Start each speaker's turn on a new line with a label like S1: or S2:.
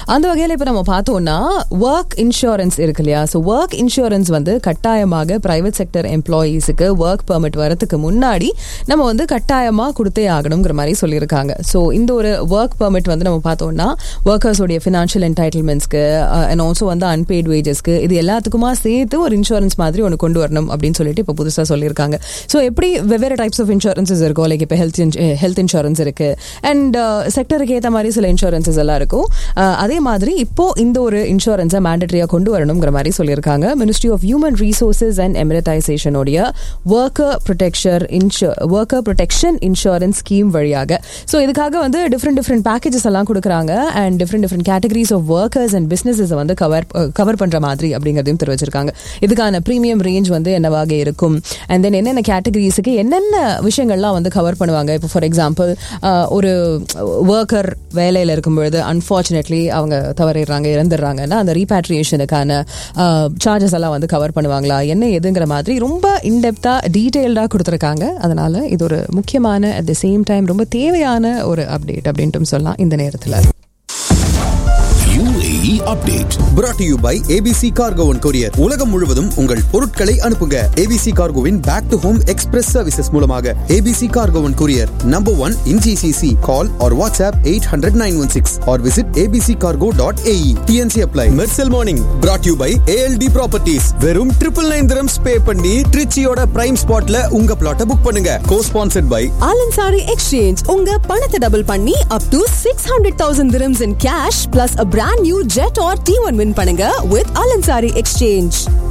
S1: அந்த வகையில் இப்போ நம்ம பார்த்தோம்னா ஒர்க் இன்சூரன்ஸ் இருக்கு இல்லையா. ஸோ ஒர்க் இன்சூரன்ஸ் வந்து கட்டாயமாக பிரைவேட் செக்டர் எம்ப்ளாயீஸுக்கு ஒர்க் பெர்மிட் வரதுக்கு முன்னாடி நம்ம வந்து கட்டாயமாக கொடுத்தே ஆகணுங்கிற மாதிரி சொல்லியிருக்காங்க. ஸோ இந்த ஒரு ஒர்க் பெர்மிட் வந்து நம்ம பார்த்தோம்னா ஒர்க்கர்ஸோடைய ஃபினான்ஷியல் என்டைட்டில்மெண்ட்ஸ்க்கு அண்ட் ஆல்சோ வந்து அன்பெய்ட் வேஜஸ்க்கு இது எல்லாத்துக்குமா சேர்த்து ஒரு இன்சூரன்ஸ் மாதிரி ஒன்று கொண்டு வரணும் அப்படின்னு சொல்லிட்டு இப்போ புதுசாக சொல்லியிருக்காங்க. ஸோ எப்படி வெவ்வேறு டைப்ஸ் ஆஃப் இன்சூரன்ஸஸ் இருக்கும், லைக் இப்போ ஹெல்த் இன்சூரன்ஸ் இருக்கு அண்ட் செக்டருக்கு ஏற்ற மாதிரி சில இன்சூரன்ஸஸ் எல்லாம் இருக்கும். அதே மாதிரி இப்போ இந்த ஒரு இன்சூரன்ஸை மேண்டட்ரியாக கொண்டு வரணுங்கிற மாதிரி சொல்லியிருக்காங்க. Ministry of human resources and எமிரடைசேஷனுடைய worker protection insurance scheme வழியாக. ஸோ இதுக்காக வந்து டிஃப்ரெண்ட் பேக்கேஜஸ் எல்லாம் கொடுக்குறாங்க and different categories of workers and businesses வந்து கவர் பண்ற மாதிரி அப்படிங்கிறதையும் தெரிவிச்சிருக்காங்க. இதுக்கான பிரீமியம் ரேஞ்ச் வந்து என்னவாக இருக்கும் அண்ட் தென் என்னென்ன கேட்டகரிஸுக்கு என்னென்ன விஷயங்கள்லாம் வந்து கவர் பண்ணுவாங்க. இப்போ ஃபார் எக்ஸாம்பிள் ஒரு ஒர்க்கர் வேலையில் இருக்கும்பொழுது அன்ஃபார்ச்சுனேட்லி அவங்க தவறிடுறாங்க, இறந்துடுறாங்கன்னா அந்த ரீபேட்ரியேஷனுக்கான சார்ஜஸ் எல்லாம் வந்து கவர் பண்ணுவாங்களா, என்ன எதுங்கிற மாதிரி ரொம்ப இன்டெப்தா டீடைல்டாக கொடுத்துருக்காங்க. அதனால இது ஒரு முக்கியமான அட் த சேம் டைம் ரொம்ப தேவையான ஒரு அப்டேட் அப்படின்ட்டு சொல்லலாம் இந்த நேரத்தில்.
S2: UAE update
S3: brought to you by ABC Cargo and Courier. உலகம் முழுவதும் உங்கள் பொருட்களை அனுப்புங்க ABC Cargoவின் back to home express services மூலமாக. ABC Cargo and Courier number 1 in GCC. Call or WhatsApp 800-916 or visit abccargo.ae. TNC apply. Mercel Morning brought to you by ALD Properties. வெறும் 999 dirhams pay பண்ணி ட்ரிச்சியோட prime ஸ்பாட்ல உங்க பிளாட்டை book பண்ணுங்க. Co-sponsored by
S4: Alansari Exchange. உங்க பணத்தை double பண்ணி up to 600,000 dirhams in cash plus a brand new Jet or T1 win பண்ணுங்க with Alansari Exchange.